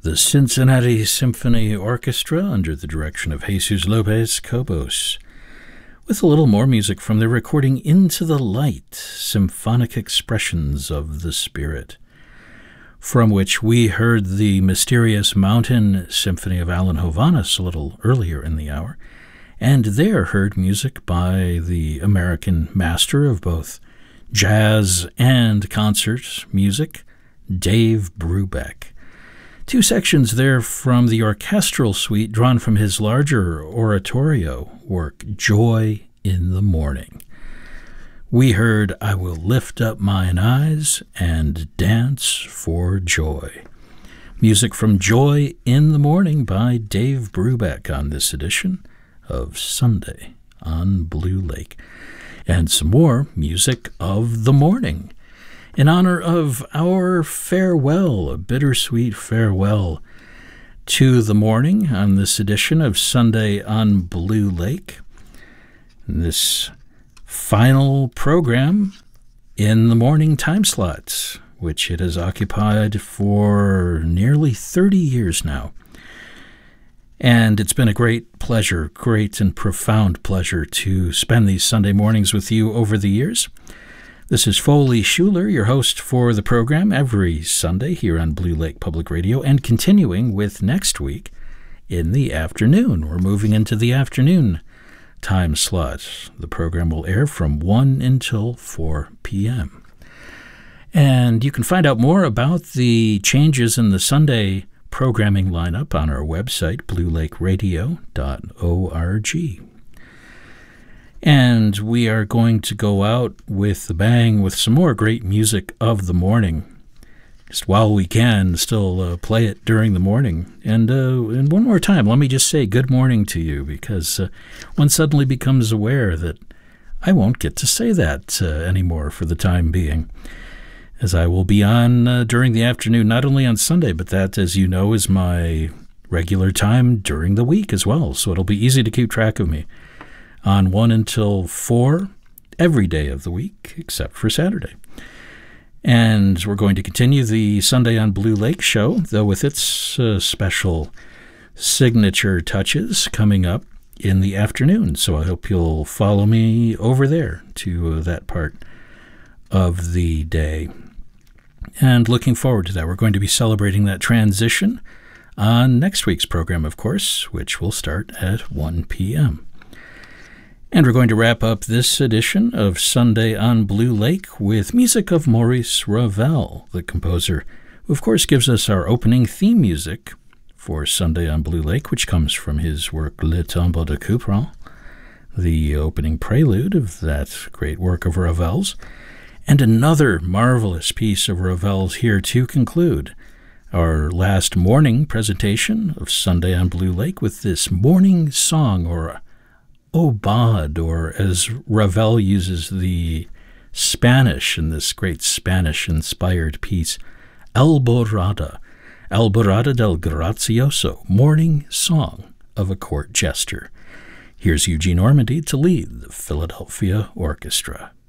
The Cincinnati Symphony Orchestra, under the direction of Jesus Lopez Cobos, with a little more music from their recording Into the Light, Symphonic Expressions of the Spirit, from which we heard the Mysterious Mountain Symphony of Alan Hovhaness a little earlier in the hour, and there heard music by the American master of both jazz and concert music, Dave Brubeck. Two sections there from the orchestral suite drawn from his larger oratorio work, Joy in the Morning. We heard I Will Lift Up Mine Eyes and Dance for Joy. Music from Joy in the Morning by Dave Brubeck on this edition of Sunday on Blue Lake. And some more music of the morning, in honor of our farewell, a bittersweet farewell to the morning on this edition of Sunday on Blue Lake. This final program in the morning time slot, which it has occupied for nearly 30 years now. And it's been a great pleasure, great and profound pleasure to spend these Sunday mornings with you over the years. This is Foley Schuler, your host for the program every Sunday here on Blue Lake Public Radio, and continuing with next week in the afternoon. We're moving into the afternoon time slot. The program will air from 1 until 4 p.m. And you can find out more about the changes in the Sunday programming lineup on our website, bluelakeradio.org. And we are going to go out with a bang with some more great music of the morning. Just while we can, still play it during the morning. And one more time, let me just say good morning to you, because one suddenly becomes aware that I won't get to say that anymore for the time being, as I will be on during the afternoon, not only on Sunday, but that, as you know, is my regular time during the week as well. So it'll be easy to keep track of me on 1 until 4 every day of the week, except for Saturday. And we're going to continue the Sunday on Blue Lake show, though with its special signature touches coming up in the afternoon. So I hope you'll follow me over there to that part of the day. And looking forward to that. We're going to be celebrating that transition on next week's program, of course, which will start at 1 p.m. And we're going to wrap up this edition of Sunday on Blue Lake with music of Maurice Ravel, the composer, who of course gives us our opening theme music for Sunday on Blue Lake, which comes from his work Le Tombeau de Couperin, the opening prelude of that great work of Ravel's, and another marvelous piece of Ravel's here to conclude our last morning presentation of Sunday on Blue Lake with this morning song, or Aubade, or as Ravel uses the Spanish in this great Spanish-inspired piece, Alborada del Grazioso, morning song of a court jester. Here's Eugene Ormandy to lead the Philadelphia Orchestra.